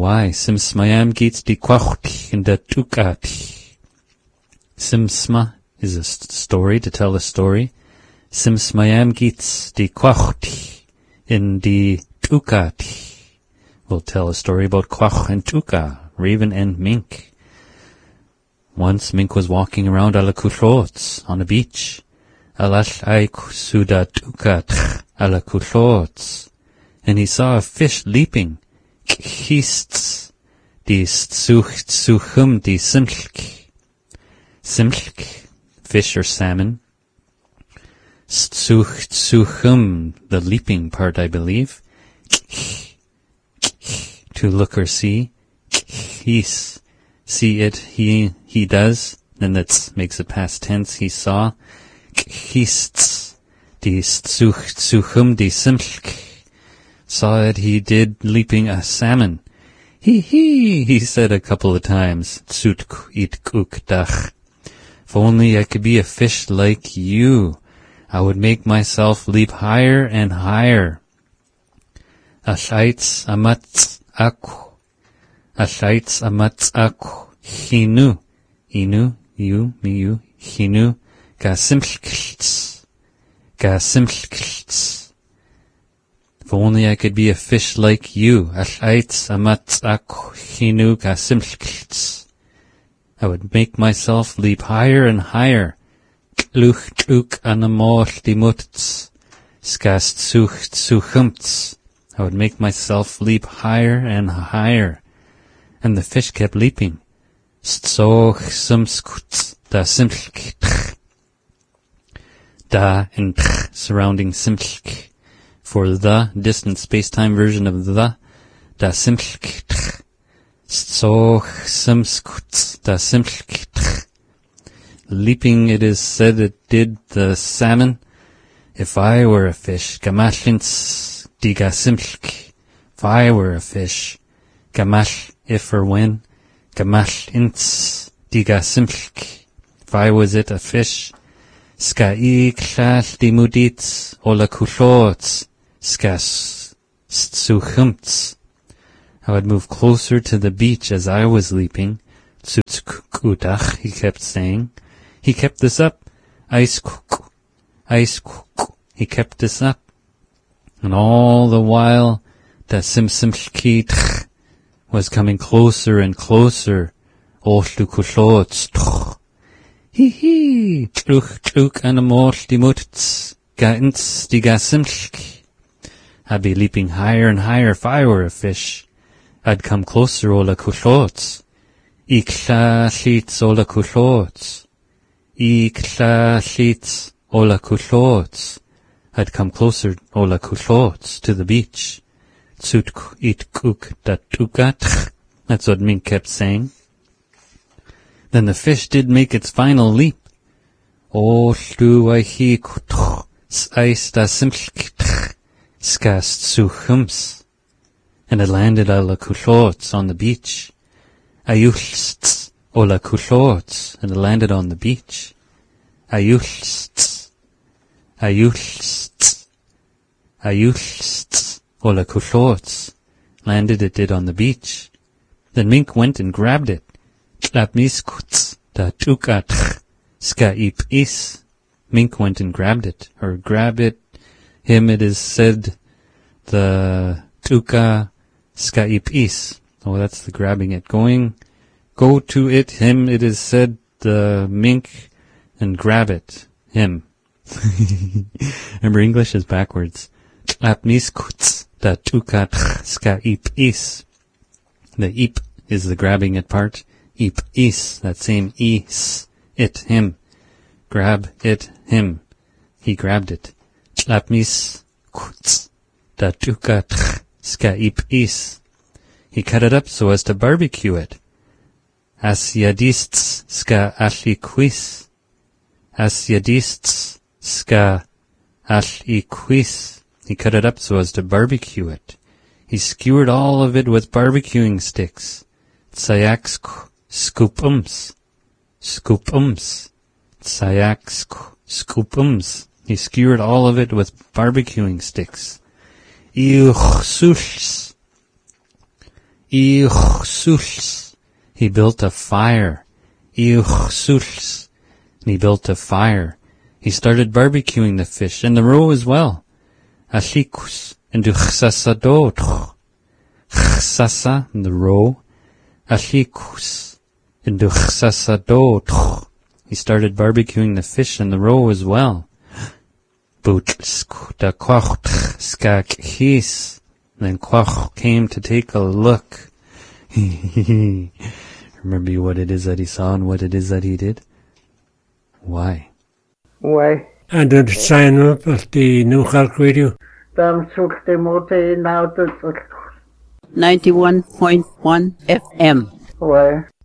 why. Simsmayam gits di kwachti in the tukati. Simsma is a story, to tell a story. Simsmayam gits di kwachti in the tukati. We'll tell a story about Kwach and Tuka, Raven and Mink. Once Mink was walking around Alakuthlots on a beach. Alash aik suda Tukat Alakuthlots. And he saw a fish leaping. Khists di suchum di simlk. Simlk, fish or salmon. Suchum, the leaping part, I believe. To look or see. He's, see it, he does. Then that makes it past tense, he saw. Khists di suchum di simlk. Saw it, he did, leaping a salmon. He said a couple of times. Tsutk it kuk dach. If only I could be a fish like you, I would make myself leap higher and higher. Ashaitz amatz aku. Ashaitz amatz aku. Hinu. Inu, you, me, you. Hinu. Gasimlkiltz. Gasimlkiltz. If only I could be a fish like you, Ashaitz amatz aku hinu gasimlkiltz. I would make myself leap higher and higher. Kluch tluk anamol dimutz. Skast suchumtz. I would make myself leap higher and higher. And the fish kept leaping. Stzoch sumskutz da simlk. Da and surrounding simlk. For the distant space-time version of the, da simlk. Stzoch sumskutz da simlk. Leaping, it is said it did the salmon. If I were a fish, gamashlintz di gasimlk. If I were a fish, gamash, if or when, gamashlintz di gasimlk. If I was it, a fish, ska'i klal di muditz, ola kushotz, skas suchumtz. I would move closer to the beach as I was leaping. Tsutkudach, he kept saying. He kept this up. Ice kuk. He kept this up. And all the while, the simsimlkit was coming closer and closer. Oltukushotz. Hee. Tluk anamol dimutz. Gaintz di gasimlk. I'd be leaping higher and higher if I were a fish. I'd come closer, ola kushotz. Ikla shitz ola kushotz. Ikla shitz ola kushotz. I'd come closer, ola kushotz, to the beach. Tsutk it kuk datukat. That's what Mink kept saying. Then the fish did make its final leap. Oltu aihi kutuch. S'ais da simlk. Skast suchums. And it landed ola kushotz on the beach. Ayuhlst ola kushotz. And it landed on the beach. Ayuhlst. Ola kushotz. Landed it did on the beach. Then Mink went and grabbed it. Tlapmiskutz da tukat. Ska ip is. Mink went and grabbed it, or grab it. Him, it is said, the tuka ska ip is. Oh, that's the grabbing it. Go to it, him, it is said, the Mink, and grab it, him. Remember, English is backwards. Tlapmiskutz da tukat ska ip is. The ip is the grabbing it part. Ip is, that same is, it, him. Grab it, him. He grabbed it. Tlapmiskutz da tukat ska ip is. He cut it up so as to barbecue it. Asyadists ska ashliquis. Asyadists ska ashliquis. He cut it up so as to barbecue it. He skewered all of it with barbecuing sticks. Tsayaks scoopums. Tsayaks scoopums. He skewered all of it with barbecuing sticks. Iuchsushs. Iuchsuls. He built a fire. Iuchsuls. And he built a fire. He started barbecuing the fish and the roe as well. Ashikus. And duchsasadot. Chsasa, the roe. Ashikus. And duchsasadot. He started barbecuing the fish and the roe as well. Bootlsk da quach skak his. Then Quach came to take a look. Remember what it is that he saw and what it is that he did? Why? Why? And the sign up of the New York Radio. 91.1 FM. Why?